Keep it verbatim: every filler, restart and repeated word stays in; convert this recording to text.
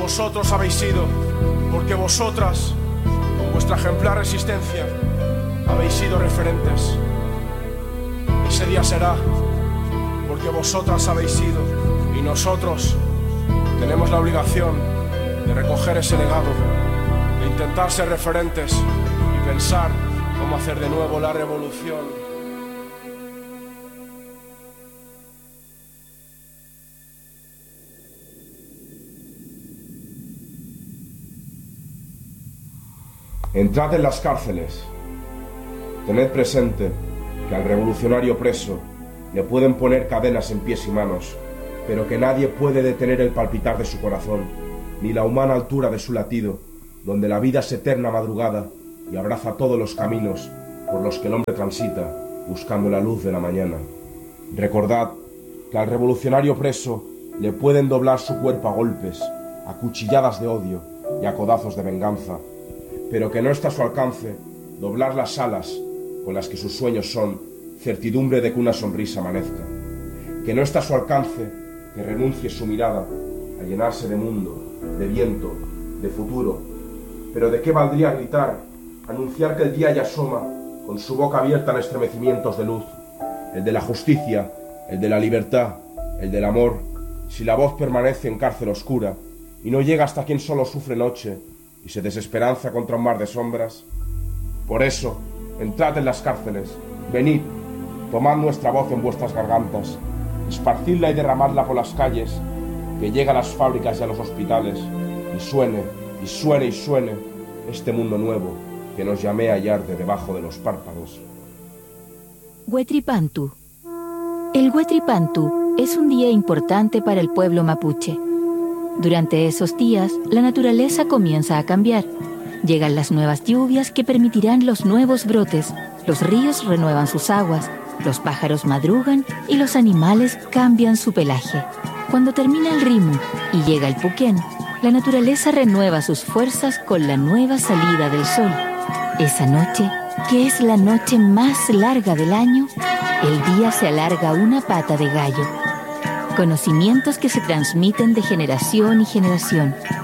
vosotros habéis sido, porque vosotras, con vuestra ejemplar resistencia, habéis sido referentes. Ese día será, porque vosotras habéis sido, y nosotros tenemos la obligación de recoger ese legado, de intentar ser referentes y pensar cómo hacer de nuevo la revolución. Entrad en las cárceles. Tened presente que al revolucionario preso le pueden poner cadenas en pies y manos, pero que nadie puede detener el palpitar de su corazón, ni la humana altura de su latido, donde la vida es eterna madrugada y abraza todos los caminos por los que el hombre transita, buscando la luz de la mañana. Recordad que al revolucionario preso le pueden doblar su cuerpo a golpes, a cuchilladas de odio y a codazos de venganza, pero que no está a su alcance doblar las alas con las que sus sueños son certidumbre de que una sonrisa amanezca, que no está a su alcance que renuncie su mirada a llenarse de mundo, de viento, de futuro, pero de qué valdría gritar, anunciar que el día ya asoma con su boca abierta en estremecimientos de luz, el de la justicia, el de la libertad, el del amor, si la voz permanece en cárcel oscura y no llega hasta quien solo sufre noche y se desesperanza contra un mar de sombras. Por eso, entrad en las cárceles, venid, tomad nuestra voz en vuestras gargantas, esparcidla y derramadla por las calles, que llegue a las fábricas y a los hospitales, y suene, y suene y suene este mundo nuevo que nos llamea y arde debajo de los párpados. Huetripantu. El Huetripantu es un día importante para el pueblo mapuche. Durante esos días, la naturaleza comienza a cambiar. Llegan las nuevas lluvias que permitirán los nuevos brotes, los ríos renuevan sus aguas, los pájaros madrugan y los animales cambian su pelaje. Cuando termina el rimu y llega el puquén, la naturaleza renueva sus fuerzas con la nueva salida del sol. Esa noche, que es la noche más larga del año, el día se alarga una pata de gallo. Conocimientos que se transmiten de generación y generación.